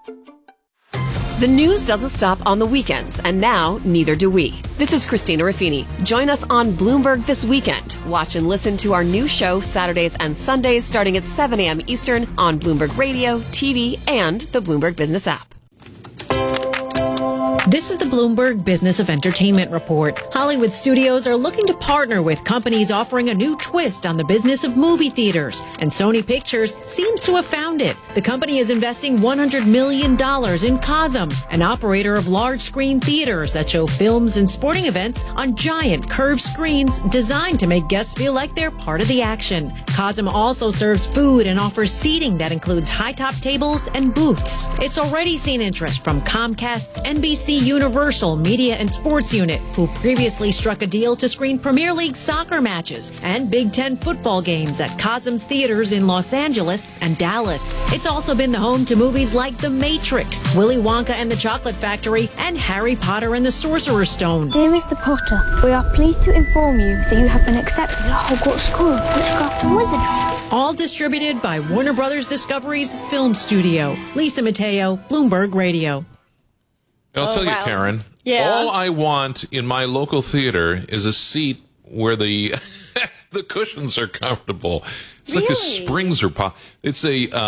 Speaker 10: The news doesn't stop on the weekends, and now neither do we. This is Christina Ruffini. Join us on Bloomberg This Weekend. Watch and listen to our new show Saturdays and Sundays starting at 7 a.m. Eastern on Bloomberg Radio, TV, and the Bloomberg Business app.
Speaker 11: This is the Bloomberg Business of Entertainment report. Hollywood studios are looking to partner with companies offering a new twist on the business of movie theaters, and Sony Pictures seems to have found it. The company is investing $100 million in Cosm, an operator of large-screen theaters that show films and sporting events on giant curved screens designed to make guests feel like they're part of the action. Cosm also serves food and offers seating that includes high-top tables and booths. It's already seen interest from Comcast's NBC Universal Media and Sports Unit, who previously struck a deal to screen Premier League soccer matches and Big Ten football games at Cosm's theaters in Los Angeles and Dallas. It's also been the home to movies like The Matrix, Willy Wonka and the Chocolate Factory, and Harry Potter and the Sorcerer's Stone.
Speaker 13: Dear Mr. Potter, we are pleased to inform you that you have been accepted at Hogwarts School of Witchcraft and Wizardry.
Speaker 11: All distributed by Warner Brothers Discovery's Film Studio. Lisa Mateo, Bloomberg Radio.
Speaker 3: I'll tell you, Karen, all I want in my local theater is a seat where the the cushions are comfortable. It's like the springs are it's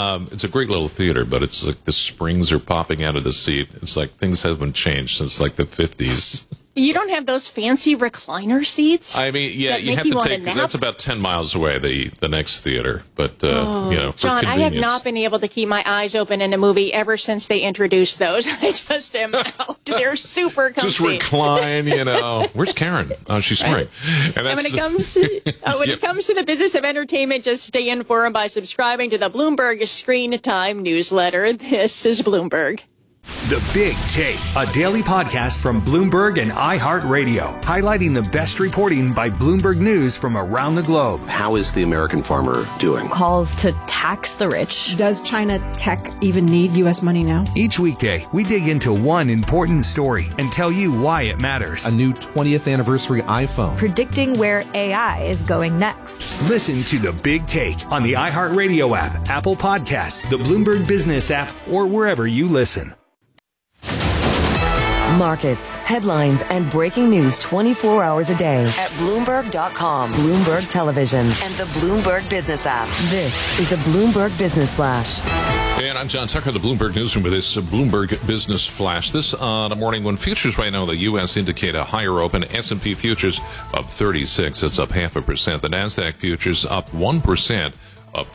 Speaker 3: a great little theater, but it's like the springs are popping out of the seat. It's like things haven't changed since like the 50s.
Speaker 1: You don't have those fancy recliner seats?
Speaker 3: I mean, yeah, you have to take, that's about 10 miles away, the next theater. But, you know, for
Speaker 1: John, I have
Speaker 3: convenience.
Speaker 1: not been able to keep my eyes open in a movie ever since they introduced those. I just am out. They're super comfy.
Speaker 3: Just recline, you know. Where's Karen? Oh, she's snoring.
Speaker 1: And when it comes to, it comes to the business of entertainment, just stay informed by subscribing to the Bloomberg Screen Time newsletter. This is Bloomberg.
Speaker 19: The Big Take, a daily podcast from Bloomberg and iHeartRadio, highlighting the best reporting by Bloomberg News from around the globe.
Speaker 14: How is the American farmer doing?
Speaker 27: Calls to tax the rich.
Speaker 28: Does China tech even need U.S. money now?
Speaker 19: Each weekday, we dig into one important story and tell you why it matters.
Speaker 14: A new 20th anniversary iPhone.
Speaker 27: Predicting where AI is going next.
Speaker 19: Listen to The Big Take on the iHeartRadio app, Apple Podcasts, the Bloomberg Business app, or wherever you listen.
Speaker 4: Markets, headlines, and breaking news 24 hours a day at Bloomberg.com, Bloomberg Television, and the Bloomberg Business app. This is the Bloomberg Business Flash.
Speaker 3: And I'm John Tucker, the Bloomberg Newsroom, with this Bloomberg Business Flash. This on a morning when futures right now in the U.S. indicate a higher open. S&P futures up 36. That's up 0.5%. The NASDAQ futures up 1%. Up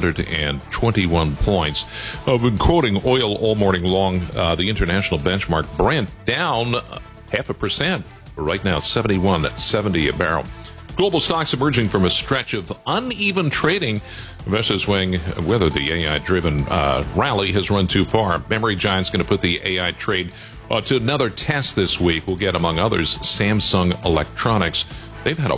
Speaker 3: 321 points. I've been quoting oil all morning long. The international benchmark Brent down 0.5%. Right now, 71.70 a barrel. Global stocks emerging from a stretch of uneven trading. Investors weighing whether the AI-driven rally has run too far. Memory giant's going to put the AI trade to another test this week. We'll get, among others, Samsung Electronics. They've had a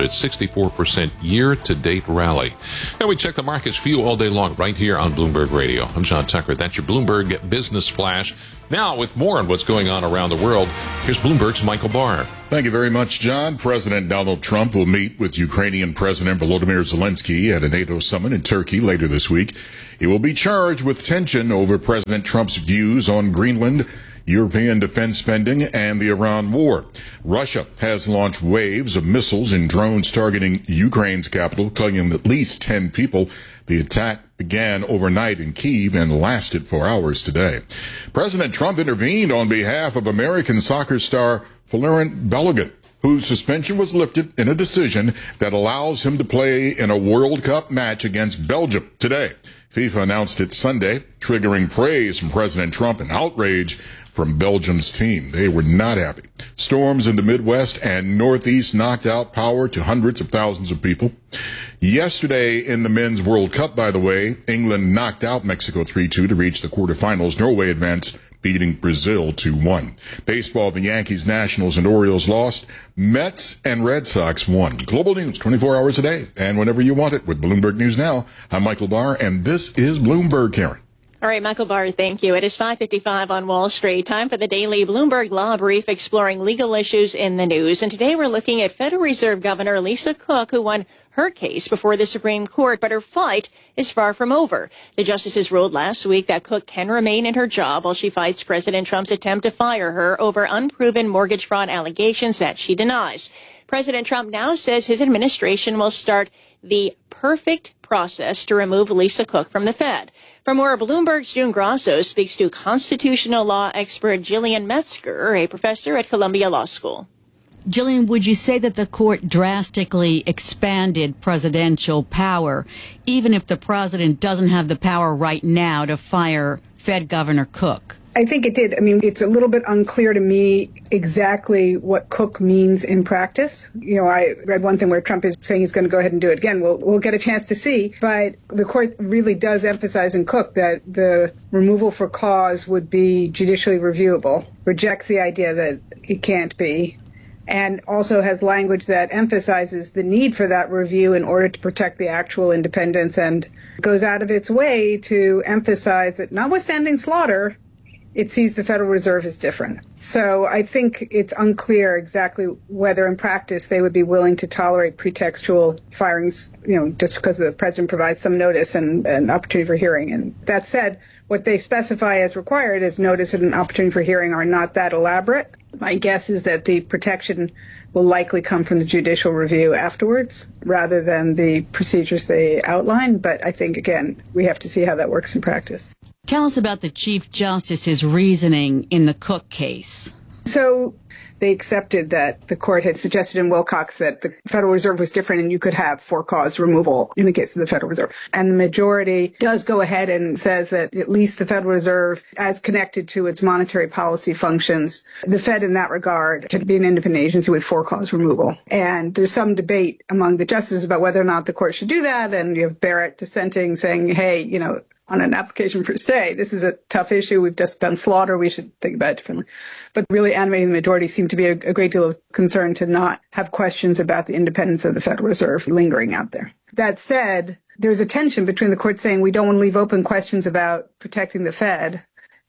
Speaker 3: 164% year-to-date rally. And we check the markets for you all day long right here on Bloomberg Radio. I'm John Tucker. That's your Bloomberg Business Flash. Now, with more on what's going on around the world, here's Bloomberg's Michael Barr.
Speaker 15: Thank you very much, John. President Donald Trump will meet with Ukrainian President Volodymyr Zelensky at a NATO summit in Turkey later this week. He will be charged with tension over President Trump's views on Greenland, European defense spending, and the Iran war. Russia has launched waves of missiles and drones targeting Ukraine's capital, killing at least 10 people. The attack began overnight in Kyiv and lasted for hours today. President Trump intervened on behalf of American soccer star Florent Balogun, whose suspension was lifted in a decision that allows him to play in a World Cup match against Belgium today. FIFA announced it Sunday, triggering praise from President Trump and outrage from Belgium's team. They were not happy. Storms in the Midwest and Northeast knocked out power to hundreds of thousands of people. Yesterday in the Men's World Cup, by the way, England knocked out Mexico 3-2 to reach the quarterfinals. Norway advanced, beating Brazil 2-1. Baseball, the Yankees, Nationals, and Orioles lost. Mets and Red Sox won. Global news 24 hours a day and whenever you want it with Bloomberg News Now. I'm Michael Barr, and this is Bloomberg, Karen.
Speaker 1: All right, Michael Barr, thank you. It is 5:55 on Wall Street. Time for the daily Bloomberg Law Brief exploring legal issues in the news. And today we're looking at Federal Reserve Governor Lisa Cook, who won her case before the Supreme Court, but her fight is far from over. The justices ruled last week that Cook can remain in her job while she fights President Trump's attempt to fire her over unproven mortgage fraud allegations that she denies. President Trump now says his administration will start the perfect process to remove Lisa Cook from the Fed. For more, Bloomberg's June Grasso speaks to constitutional law expert Jillian Metzger, a professor at Columbia Law School.
Speaker 12: Jillian, would you say that the court drastically expanded presidential power, even if the president doesn't have the power right now to fire Fed Governor Cook?
Speaker 16: I think it did. I mean, it's a little bit unclear to me exactly what Cook means in practice. You know, I read one thing where Trump is saying he's going to go ahead and do it again. We'll get a chance to see. But the court really does emphasize in Cook that the removal for cause would be judicially reviewable, rejects the idea that it can't be, and also has language that emphasizes the need for that review in order to protect the actual independence, and goes out of its way to emphasize that notwithstanding slaughter, it sees the Federal Reserve as different. So I think it's unclear exactly whether in practice they would be willing to tolerate pretextual firings, you know, just because the president provides some notice and an opportunity for hearing. And that said, what they specify as required as notice and an opportunity for hearing are not that elaborate. My guess is that the protection will likely come from the judicial review afterwards rather than the procedures they outline. But I think, again, we have to see how that works in practice.
Speaker 12: Tell us about the Chief Justice's reasoning in the Cook case.
Speaker 16: So they accepted that the court had suggested in Wilcox that the Federal Reserve was different and you could have for-cause removal in the case of the Federal Reserve. And the majority does go ahead and says that at least the Federal Reserve, as connected to its monetary policy functions, the Fed in that regard can be an independent agency with for-cause removal. And there's some debate among the justices about whether or not the court should do that. And you have Barrett dissenting, saying, hey, you know, on an application for stay, this is a tough issue. We've just done slaughter. We should think about it differently. But really animating the majority seemed to be a great deal of concern to not have questions about the independence of the Federal Reserve lingering out there. That said, there's a tension between the court saying we don't want to leave open questions about protecting the Fed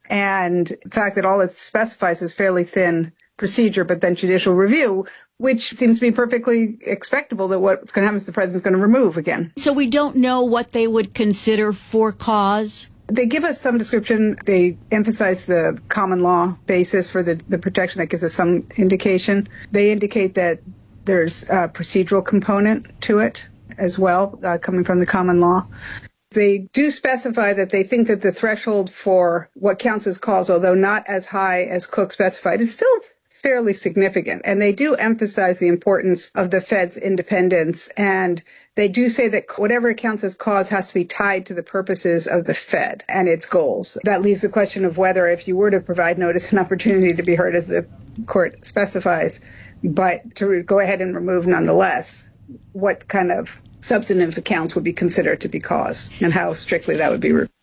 Speaker 16: and the fact that all it specifies is fairly thin procedure, but then judicial review, which seems to be perfectly expectable that what's going to happen is the president's going to remove again.
Speaker 12: So we don't know what they would consider for cause?
Speaker 16: They give us some description. They emphasize the common law basis for the protection. That gives us some indication. They indicate that there's a procedural component to it as well, coming from the common law. They do specify that they think that the threshold for what counts as cause, although not as high as Cook specified, is still fairly significant. And they do emphasize the importance of the Fed's independence. And they do say that whatever counts as cause has to be tied to the purposes of the Fed and its goals. That leaves the question of whether, if you were to provide notice and opportunity to be heard, as the court specifies, but to go ahead and remove nonetheless, what kind of substantive accounts would be considered to be cause and how strictly that would be reviewed.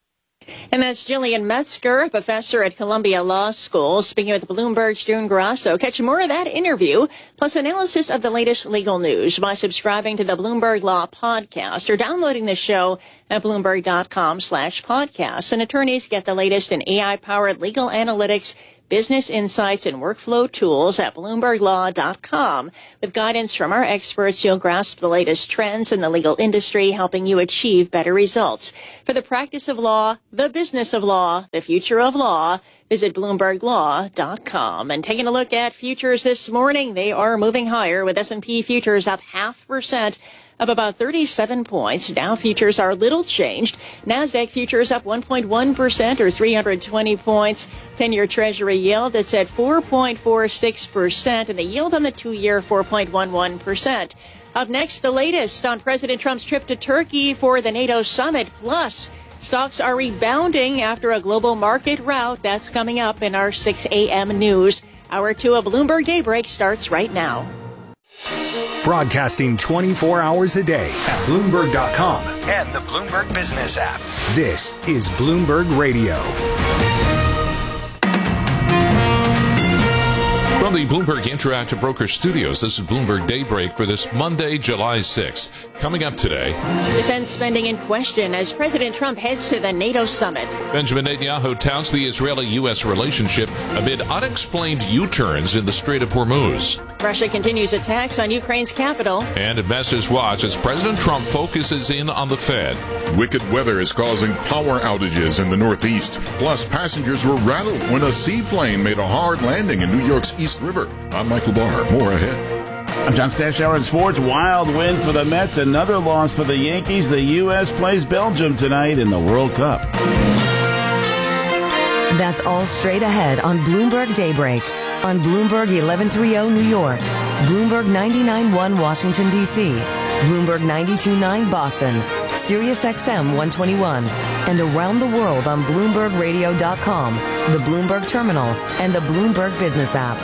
Speaker 1: And that's Jillian Metzger, professor at Columbia Law School, speaking with Bloomberg's June Grasso. Catch more of that interview, plus analysis of the latest legal news by subscribing to the Bloomberg Law Podcast or downloading the show at Bloomberg.com/podcasts. And attorneys get the latest in AI-powered legal analytics, business insights, and workflow tools at BloombergLaw.com. With guidance from our experts, you'll grasp the latest trends in the legal industry, helping you achieve better results. For the practice of law, the business of law, the future of law, visit BloombergLaw.com. And taking a look at futures this morning, they are moving higher, with S&P futures up 0.5%. Up about 37 points. Dow futures are little changed. NASDAQ futures up 1.1% or 320 points. 10-year Treasury yield is at 4.46%, and the yield on the 2-year 4.11%. Up next, the latest on President Trump's trip to Turkey for the NATO summit. Plus, stocks are rebounding after a global market rout. That's coming up in our 6 a.m. news. Hour 2 of Bloomberg Daybreak starts right now.
Speaker 19: Broadcasting 24 hours a day at Bloomberg.com and the Bloomberg Business app. This is Bloomberg Radio.
Speaker 3: From the Bloomberg Interactive Broker Studios, this is Bloomberg Daybreak for this Monday, July 6th. Coming up today,
Speaker 1: defense spending in question as President Trump heads to the NATO summit.
Speaker 3: Benjamin Netanyahu touts the Israeli-U.S. relationship amid unexplained U-turns in the Strait of Hormuz.
Speaker 1: Russia continues attacks on Ukraine's capital.
Speaker 3: And investors watch as President Trump focuses in on the Fed.
Speaker 15: Wicked weather is causing power outages in the Northeast. Plus, passengers were rattled when a seaplane made a hard landing in New York's East River. I'm Michael Barr. More ahead.
Speaker 25: I'm John Stashower in sports. Wild win for the Mets. Another loss for the Yankees. The U.S. plays Belgium tonight in the World Cup.
Speaker 4: That's all straight ahead on Bloomberg Daybreak. On Bloomberg 1130 New York, Bloomberg 99.1 Washington, D.C., Bloomberg 92.9 Boston, Sirius XM 121, and around the world on BloombergRadio.com, the Bloomberg Terminal, and the Bloomberg Business app.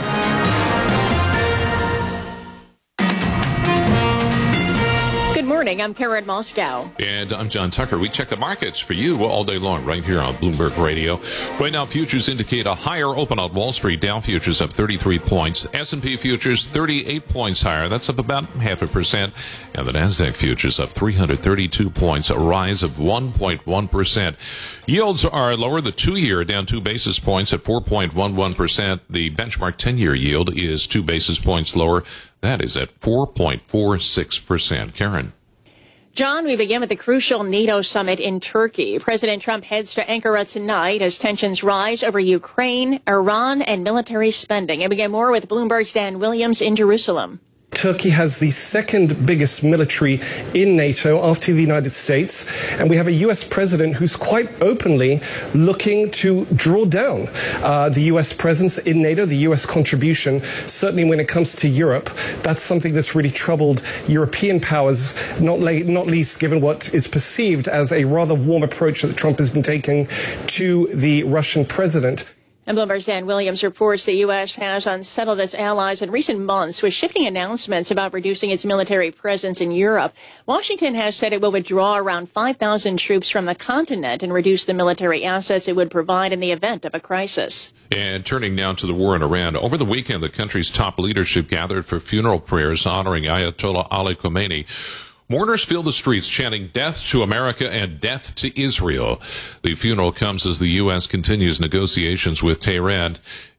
Speaker 1: Good morning. I'm Karen Moscow.
Speaker 3: And I'm John Tucker. We check the markets for you all day long right here on Bloomberg Radio. Right now, futures indicate a higher open on Wall Street. Dow futures up 33 points. S&P futures 38 points higher. That's up about 0.5%. And the NASDAQ futures up 332 points, a rise of 1.1%. Yields are lower. The 2-year down 2 basis points at 4.11%. The benchmark 10-year yield is 2 basis points lower. That is at 4.46%. Karen.
Speaker 1: John, we begin with the crucial NATO summit in Turkey. President Trump heads to Ankara tonight as tensions rise over Ukraine, Iran, and military spending. And we get more with Bloomberg's Dan Williams in Jerusalem.
Speaker 2: Turkey has the second biggest military in NATO after the United States, and we have a U.S. president who's quite openly looking to draw down the U.S. presence in NATO, the U.S. contribution. Certainly when it comes to Europe, that's something that's really troubled European powers, not least given what is perceived as a rather warm approach that Trump has been taking to the Russian president.
Speaker 1: And Bloomberg's Dan Williams reports the U.S. has unsettled its allies in recent months with shifting announcements about reducing its military presence in Europe. Washington has said it will withdraw around 5,000 troops from the continent and reduce the military assets it would provide in the event of a crisis.
Speaker 3: And turning now to the war in Iran. Over the weekend, the country's top leadership gathered for funeral prayers honoring Ayatollah Ali Khamenei. Mourners filled the streets chanting death to America and death to Israel. The funeral comes as the U.S. continues negotiations with Tehran.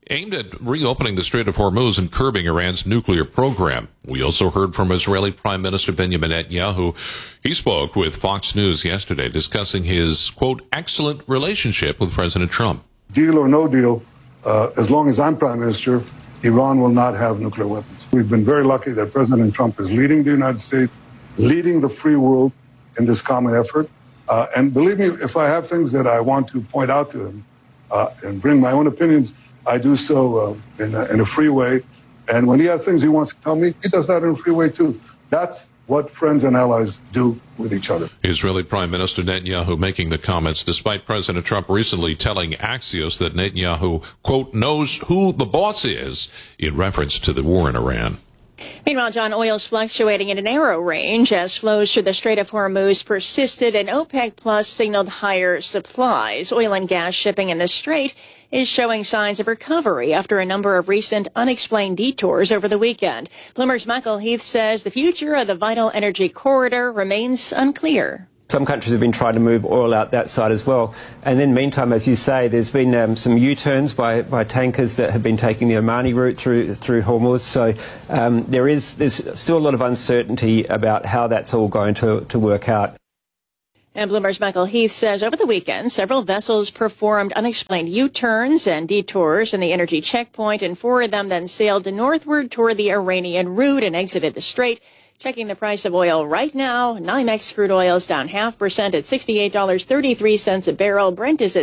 Speaker 3: aimed at reopening the Strait of Hormuz and curbing Iran's nuclear program. We also heard from Israeli Prime Minister Benjamin Netanyahu. He spoke with Fox News yesterday discussing his, quote, excellent relationship with President Trump.
Speaker 5: Deal or no deal, as long as I'm Prime Minister, Iran will not have nuclear weapons. We've been very lucky that President Trump is leading the United States, leading the free world in this common effort. And believe me, if I have things that I want to point out to him and bring my own opinions, I do so in a free way. And when he has things he wants to tell me, he does that in a free way too. That's what friends and allies do with each other.
Speaker 3: Israeli Prime Minister Netanyahu making the comments despite President Trump recently telling Axios that Netanyahu, quote, knows who the boss is in reference to the war in Iran.
Speaker 1: Meanwhile, John, oil's fluctuating in a narrow range as flows through the Strait of Hormuz persisted and OPEC Plus signaled higher supplies. Oil and gas shipping in the Strait is showing signs of recovery after a number of recent unexplained detours over the weekend. Bloomberg's Michael Heath says the future of the vital energy corridor remains unclear.
Speaker 6: Some countries have been trying to move oil out that side as well. And then meantime, as you say, there's been some U-turns by tankers that have been taking the Omani route through Hormuz. So there's still a lot of uncertainty about how that's all going to work out.
Speaker 1: And Bloomberg's Michael Heath says over the weekend, several vessels performed unexplained U-turns and detours in the energy checkpoint, and 4 of them then sailed northward toward the Iranian route and exited the strait. Checking the price of oil right now, NYMEX crude oil is down 0.5% at $68.33 a barrel. Brent is at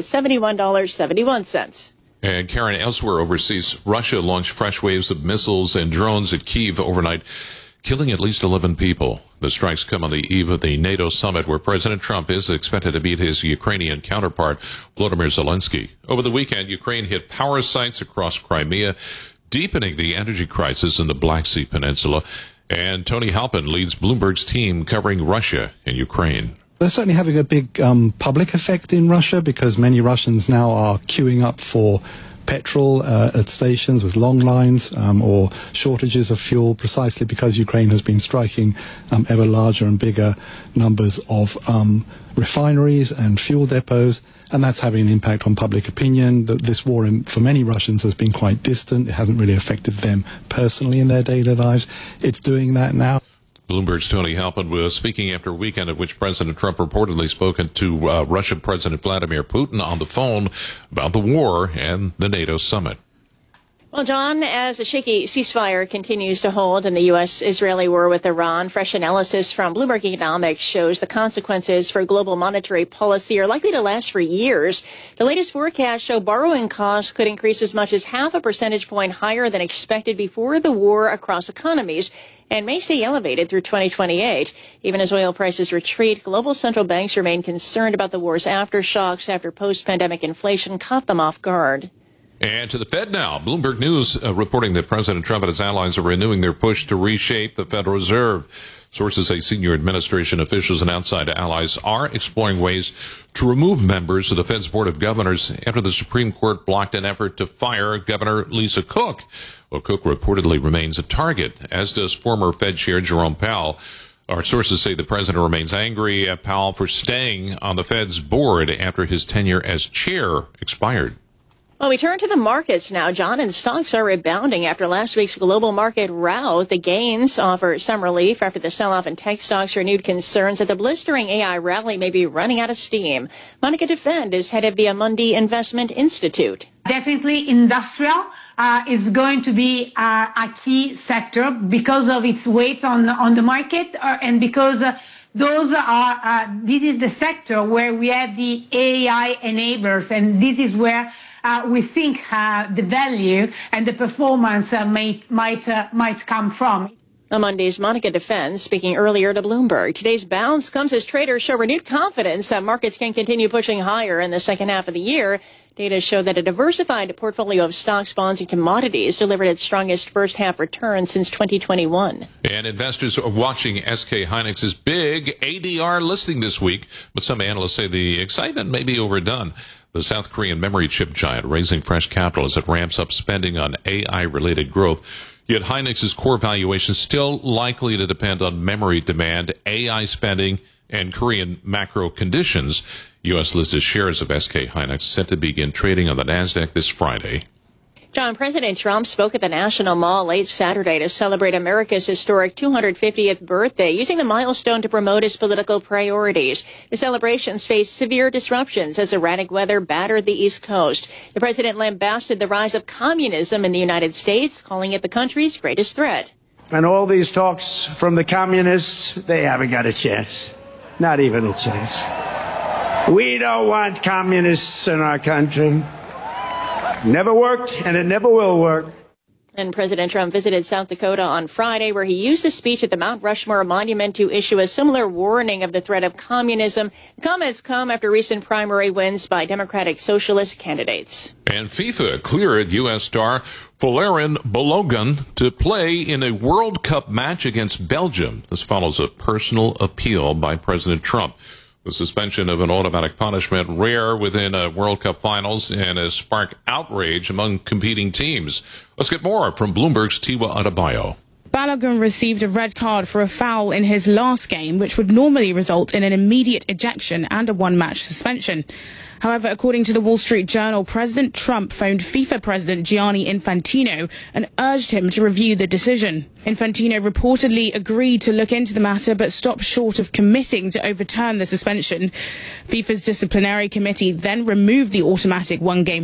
Speaker 1: $71.71.
Speaker 3: And Karen, elsewhere overseas, Russia launched fresh waves of missiles and drones at Kyiv overnight, killing at least 11 people. The strikes come on the eve of the NATO summit where President Trump is expected to meet his Ukrainian counterpart, Volodymyr Zelensky. Over the weekend, Ukraine hit power sites across Crimea, deepening the energy crisis in the Black Sea Peninsula. And Tony Halpin leads Bloomberg's team covering Russia and Ukraine.
Speaker 17: They're certainly having a big public effect in Russia because many Russians now are queuing up for petrol at stations with long lines or shortages of fuel precisely because Ukraine has been striking ever larger and bigger numbers of refineries and fuel depots, and that's having an impact on public opinion. This war for many Russians has been quite distant. It hasn't really affected them personally in their daily lives. It's doing that now.
Speaker 3: Bloomberg's Tony Halpin was speaking after a weekend at which President Trump reportedly spoken to Russian President Vladimir Putin on the phone about the war and the NATO summit.
Speaker 1: Well, John, as a shaky ceasefire continues to hold in the U.S.-Israeli war with Iran, fresh analysis from Bloomberg Economics shows the consequences for global monetary policy are likely to last for years. The latest forecasts show borrowing costs could increase as much as 0.5 percentage point higher than expected before the war across economies and may stay elevated through 2028. Even as oil prices retreat, global central banks remain concerned about the war's aftershocks after post-pandemic inflation caught them off guard.
Speaker 3: And to the Fed now. Bloomberg News reporting that President Trump and his allies are renewing their push to reshape the Federal Reserve. Sources say senior administration officials and outside allies are exploring ways to remove members of the Fed's Board of Governors after the Supreme Court blocked an effort to fire Governor Lisa Cook. Well, Cook reportedly remains a target, as does former Fed Chair Jerome Powell. Our sources say the president remains angry at Powell for staying on the Fed's board after his tenure as chair expired.
Speaker 1: Well, we turn to the markets now, John, and stocks are rebounding after last week's global market rout. The gains offer some relief after the sell-off in tech stocks renewed concerns that the blistering AI rally may be running out of steam. Monica Defend is head of the Amundi Investment Institute.
Speaker 18: Definitely industrial is going to be a key sector because of its weight on the market and because this is the sector where we have the AI enablers, and this is where we think the value and the performance might come from.
Speaker 1: Amundi's Monica Defend speaking earlier to Bloomberg. Today's bounce comes as traders show renewed confidence that markets can continue pushing higher in the second half of the year. Data show that a diversified portfolio of stocks, bonds, and commodities delivered its strongest first-half return since 2021.
Speaker 3: And investors are watching SK Hynix's big ADR listing this week, but some analysts say the excitement may be overdone. The South Korean memory chip giant raising fresh capital as it ramps up spending on AI-related growth. Yet Hynix's core valuation still likely to depend on memory demand, AI spending, and Korean macro conditions. U.S. listed shares of SK Hynix set to begin trading on the NASDAQ this Friday.
Speaker 1: John, President Trump spoke at the National Mall late Saturday to celebrate America's historic 250th birthday, using the milestone to promote his political priorities. The celebrations faced severe disruptions as erratic weather battered the East Coast. The president lambasted the rise of communism in the United States, calling it the country's greatest threat.
Speaker 7: And all these talks from the communists, they haven't got a chance. Not even a chance. We don't want communists in our country. Never worked, and it never will work.
Speaker 1: And President Trump visited South Dakota on Friday, where he used a speech at the Mount Rushmore Monument to issue a similar warning of the threat of communism. The comments come after recent primary wins by Democratic Socialist candidates.
Speaker 3: And FIFA cleared U.S. star Folarin Balogun to play in a World Cup match against Belgium. This follows a personal appeal by President Trump. The suspension of an automatic punishment, rare within a World Cup finals, and has sparked outrage among competing teams. Let's get more from Bloomberg's Tiwa Adebayo.
Speaker 9: Balogun received a red card for a foul in his last game, which would normally result in an immediate ejection and a one-match suspension. However, according to the Wall Street Journal, President Trump phoned FIFA President Gianni Infantino and urged him to review the decision. Infantino reportedly agreed to look into the matter but stopped short of committing to overturn the suspension. FIFA's disciplinary committee then removed the automatic one-game